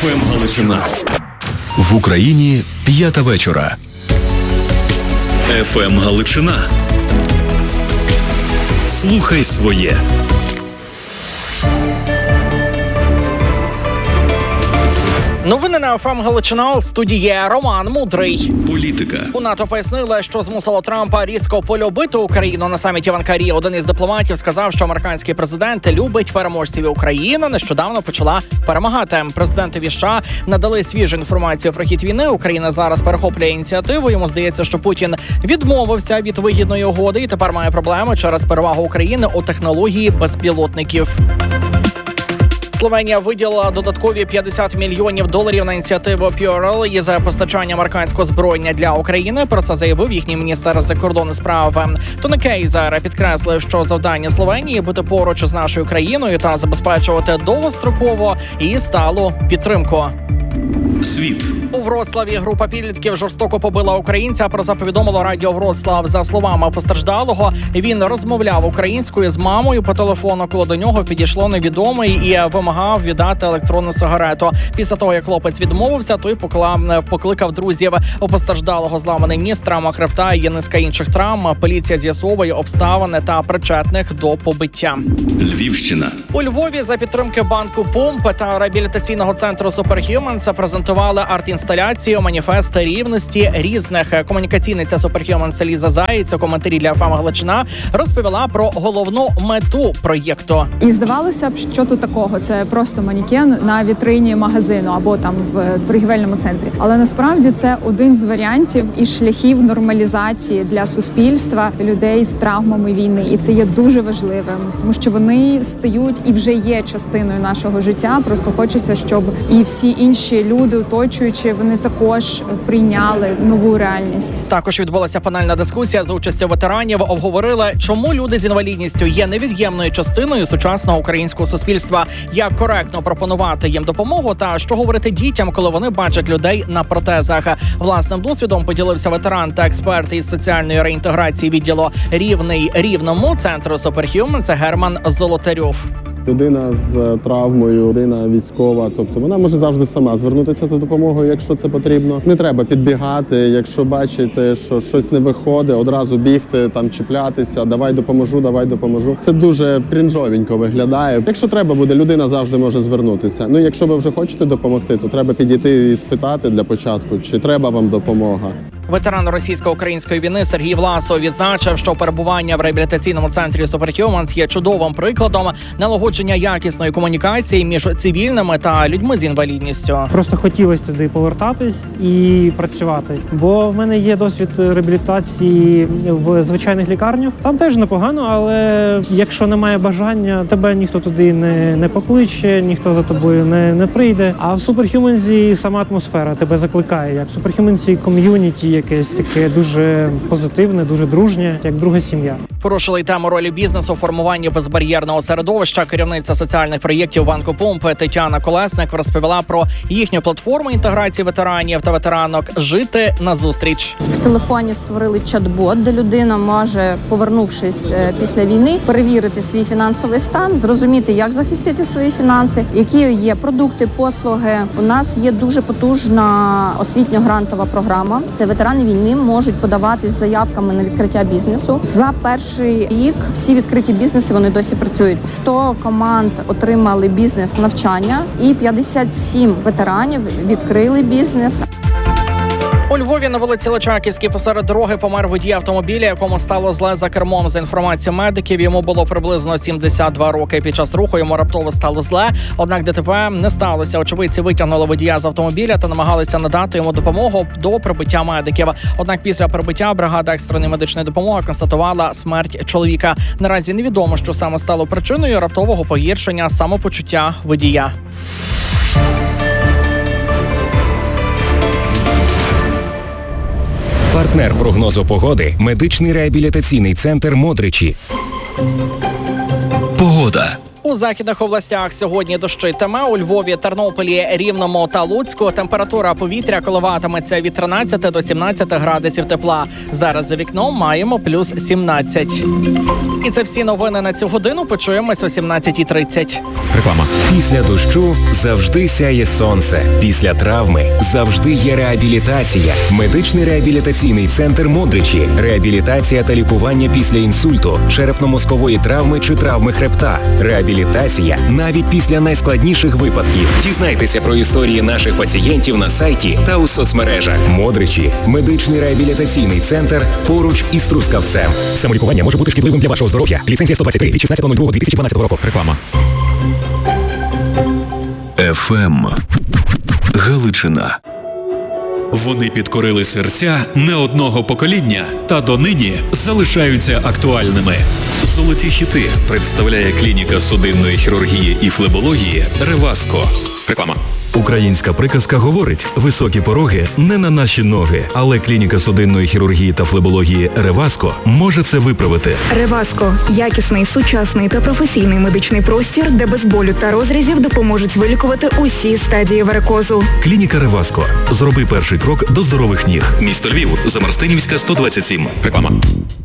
ФМ Галичина. В Україні 5 вечора. ФМ Галичина. Слухай своє. Новини на ФМ Галичина. В студії Роман Мудрий. Політика. У НАТО пояснили, що змусило Трампа різко полюбити Україну. На саміті в Анкарі один із дипломатів сказав, що американський президент любить переможців. Україна нещодавно почала перемагати. Президентові США надали свіжу інформацію про хід війни. Україна зараз перехоплює ініціативу. Йому здається, що Путін відмовився від вигідної угоди і тепер має проблеми через перевагу України у технології безпілотників. Словенія виділила додаткові $50 мільйонів на ініціативу Purell із постачання американського озброєння для України. Про це заявив їхній міністр закордонних справ. Тоні Кейзер підкреслив, що завдання Словенії – бути поруч з нашою країною та забезпечувати довгострокову і сталу підтримку. Світ. У Вроцлаві група підлітків жорстоко побила українця. Про це повідомило Радіо Вроцлав. За словами постраждалого, він розмовляв українською з мамою по телефону, коли до нього підійшло невідомий і вимагав віддати електронну сигарету. Після того, як хлопець відмовився, той покликав друзів. У постраждалого зламаний ніс, травма хребта і низка інших травм. Поліція з'ясовує обставини та причетних до побиття. Львівщина. У Львові за підтримки банку «Пумп» та реабілітаційного центру «Superhumans» презентували арт-інсталяцію «Маніфест рівності різних». Комунікаційниця «Superhumans» Ліза Заєць у коментарі для ФМ Галичина розповіла про головну мету проєкту. І здавалося б, що тут такого? Це просто манікен на вітрині магазину або там в торгівельному центрі. Але насправді це один з варіантів і шляхів нормалізації для суспільства людей з травмами війни. І це є дуже важливим, тому що вони стають і вже є частиною нашого життя. Просто хочеться, щоб і всі інші люди, оточуючи, вони також прийняли нову реальність. Також відбулася панельна дискусія за участю ветеранів. Обговорили, чому люди з інвалідністю є невід'ємною частиною сучасного українського суспільства, як коректно пропонувати їм допомогу та що говорити дітям, коли вони бачать людей на протезах. Власним досвідом поділився ветеран та експерт із соціальної реінтеграції відділу «Рівний Рівному» центру «Superhumans» Герман Золотарьов. Людина з травмою, людина військова, тобто вона може завжди сама звернутися за допомогою, якщо це потрібно. Не треба підбігати, якщо бачите, що щось не виходить, одразу бігти, там чіплятися, давай допоможу. Це дуже крінжовенько виглядає. Якщо треба буде, людина завжди може звернутися. Ну, якщо ви вже хочете допомогти, то треба підійти і спитати для початку, чи треба вам допомога. Ветеран російсько-української війни Сергій Власов відзначив, що перебування в реабілітаційному центрі Superhumans є чудовим прикладом налагодження якісної комунікації між цивільними та людьми з інвалідністю. Просто хотілося туди повертатись і працювати, бо в мене є досвід реабілітації в звичайних лікарнях. Там теж непогано, але якщо немає бажання, тебе ніхто туди не покличе, ніхто за тобою не прийде. А в Superhumans сама атмосфера тебе закликає. Як в Superhumans ком'юніті якесь таке дуже позитивне, дуже дружнє, як друга сім'я. Порушили й тему ролі бізнесу у формуванні безбар'єрного середовища. Керівниця соціальних проєктів банку «Пумп» Тетяна Колесник розповіла про їхню платформу інтеграції ветеранів та ветеранок «Жити назустріч». В телефоні створили чат-бот, де людина може, повернувшись після війни, перевірити свій фінансовий стан, зрозуміти, як захистити свої фінанси, які є продукти, послуги. У нас є дуже потужна освітньо-грантова програма. Це ветерани війни можуть подаватись з заявками на відкриття бізнесу. За перший рік всі відкриті бізнеси, вони досі працюють. 100 команд отримали бізнес-навчання і 57 ветеранів відкрили бізнес. У Львові на вулиці Личаківській посеред дороги помер водій автомобіля, якому стало зле за кермом. За інформацією медиків, йому було приблизно 72 роки. Під час руху йому раптово стало зле, однак ДТП не сталося. Очевидці витягнули водія з автомобіля та намагалися надати йому допомогу до прибуття медиків. Однак після прибуття бригада екстреної медичної допомоги констатувала смерть чоловіка. Наразі невідомо, що саме стало причиною раптового погіршення самопочуття водія. Партнер прогнозу погоди – медичний реабілітаційний центр «Модричі». Погода. У західних областях сьогодні дощитиме. У Львові, Тернополі, Рівному та Луцьку температура повітря коливатиметься від 13 до 17 градусів тепла. Зараз за вікном маємо плюс 17. І це всі новини на цю годину. Почуємось о 17:30. Реклама. Після дощу завжди сяє сонце. Після травми завжди є реабілітація. Медичний реабілітаційний центр «Модричі». Реабілітація та лікування після інсульту, черепно-мозкової травми чи травми хребта. Реабілітація навіть після найскладніших випадків. Дізнайтеся про історії наших пацієнтів на сайті та у соцмережах. «Модричі» – медичний реабілітаційний центр поруч із Трускавцем. Самолікування може бути шкідливим для вашого здоров'я. Ліцензія 123 від 16.02.2012 року. Реклама. ФМ Галичина. Вони підкорили серця не одного покоління та донині залишаються актуальними. Золоті хіти представляє клініка судинної хірургії і флебології «Реваско». Реклама. Українська приказка говорить: високі пороги не на наші ноги, але клініка судинної хірургії та флебології «Реваско» може це виправити. «Реваско» – якісний, сучасний та професійний медичний простір, де без болю та розрізів допоможуть вилікувати усі стадії варикозу. Клініка «Реваско». Зроби перший крок до здорових ніг. Місто Львів, Замарстинівська, 127. Реклама.